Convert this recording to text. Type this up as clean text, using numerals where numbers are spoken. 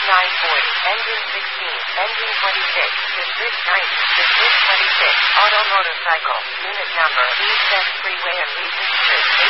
940, engine 16, engine 26, district 90, district 26, auto motorcycle, unit number, East Freeway and Regent Street.